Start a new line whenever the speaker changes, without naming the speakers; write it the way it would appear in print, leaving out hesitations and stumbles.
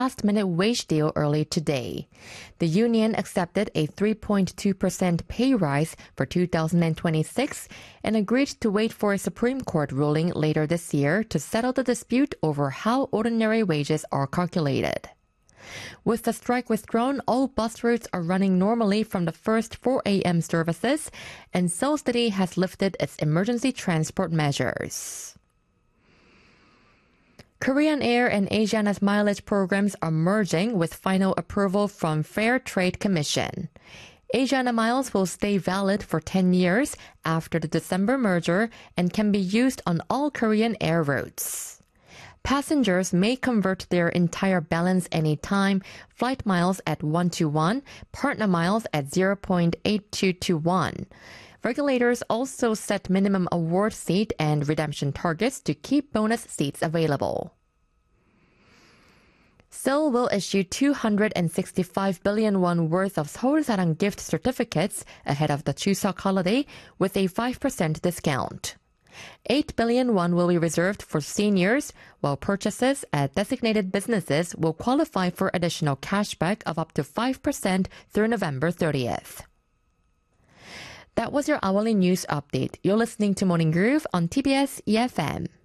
last-minute wage deal early today. The union accepted a 3.2% pay rise for 2026 and agreed to wait for a Supreme Court ruling later this year to settle the dispute over how ordinary wages are calculated. With the strike withdrawn, all bus routes are running normally from the first 4 a.m. services, and Seoul City has lifted its emergency transport measures. Korean Air and Asiana's mileage programs are merging with final approval from Fair Trade Commission. Asiana Miles will stay valid for 10 years after the December merger and can be used on all Korean Air routes. Passengers may convert their entire balance anytime, flight miles at 1-to-1, partner miles at 0.82-to-1. Regulators also set minimum award seat and redemption targets to keep bonus seats available. Seoul will issue 265 billion won worth of Seoulsa랑 gift certificates ahead of the Chuseok holiday with a 5% discount. 8 billion won will be reserved for seniors, while purchases at designated businesses will qualify for additional cashback of up to 5% through November 30th. That was your hourly news update. You're listening to Morning Groove on TBS EFM.